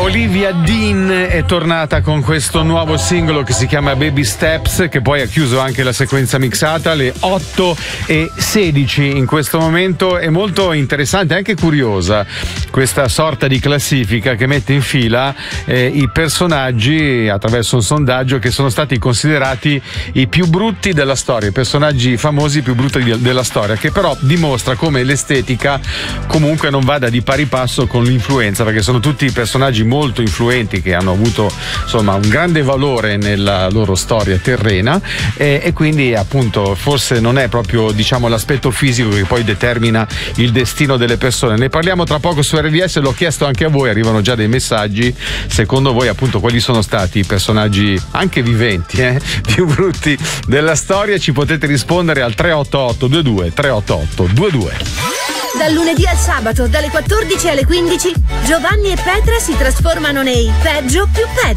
Olivia Dean è tornata con questo nuovo singolo che si chiama Baby Steps, che poi ha chiuso anche la sequenza mixata alle 8:16 in questo momento. È molto interessante, anche curiosa questa sorta di classifica che mette in fila i personaggi attraverso un sondaggio che sono stati considerati i più brutti della storia, i personaggi famosi più brutti della storia, che però dimostra come l'estetica comunque non vada di pari passo con l'influenza, perché sono tutti personaggi molto influenti che hanno avuto insomma un grande valore nella loro storia terrena, e quindi appunto forse non è proprio, diciamo, l'aspetto fisico che poi determina il destino delle persone. Ne parliamo tra poco su RDS, l'ho chiesto anche a voi, arrivano già dei messaggi. Secondo voi appunto quali sono stati i personaggi anche viventi più brutti della storia? Ci potete rispondere al 388 22 388 22. Dal lunedì al sabato, dalle 14 alle 15, Giovanni e Petra si trasformano nei peggio più peggio.